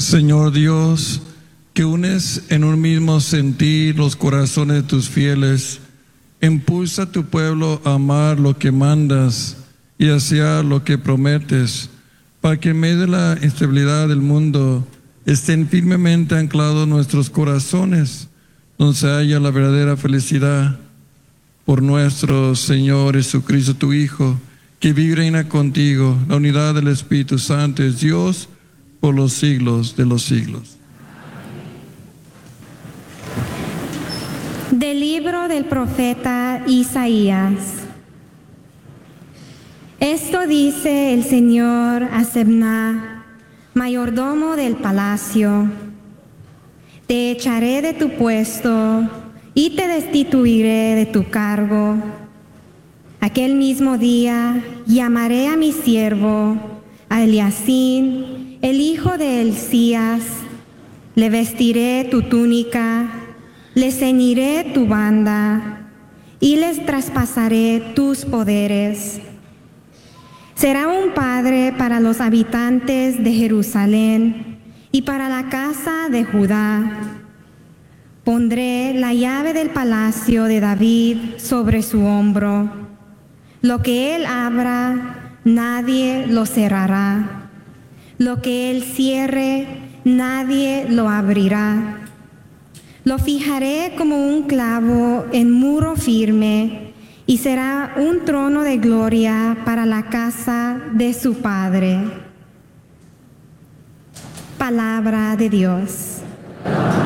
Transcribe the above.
Señor Dios, que unes en un mismo sentir los corazones de tus fieles, impulsa a tu pueblo a amar lo que mandas y hacia lo que prometes, para que en medio de la instabilidad del mundo estén firmemente anclados nuestros corazones, donde se halla la verdadera felicidad. Por nuestro Señor Jesucristo, tu Hijo, que vive y reina contigo, la unidad del Espíritu Santo es Dios por los siglos de los siglos. Del libro del profeta Isaías. Esto dice el Señor a Sebna, mayordomo del palacio: te echaré de tu puesto y te destituiré de tu cargo. Aquel mismo día llamaré a mi siervo, a Eliacín, el hijo de Hilcías, le vestiré tu túnica, le ceñiré tu banda y les traspasaré tus poderes. Será un padre para los habitantes de Jerusalén y para la casa de Judá. Pondré la llave del palacio de David sobre su hombro. Lo que él abra, nadie lo cerrará. Lo que él cierre, nadie lo abrirá. Lo fijaré como un clavo en muro firme y será un trono de gloria para la casa de su padre. Palabra de Dios.